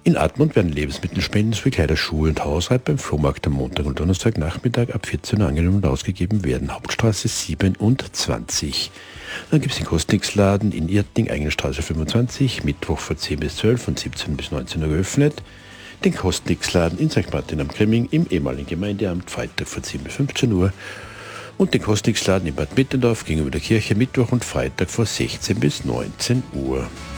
In Admont werden Lebensmittelspenden sowie Kleider, Schuhe und Hausrat beim Flohmarkt am Montag und Donnerstagnachmittag ab 14 Uhr angenommen und ausgegeben werden. Hauptstraße 27. Dann gibt es den Kostnix-Laden in Irting, Eigenstraße 25, Mittwoch von 10 bis 12, von 17 bis 19 Uhr geöffnet. Den Kostnix-Laden in St. Martin am Kremming im ehemaligen Gemeindeamt, Freitag von 10 bis 15 Uhr. Und den Kostnix-Laden in Bad Mittendorf gegenüber der Kirche, Mittwoch und Freitag von 16 bis 19 Uhr.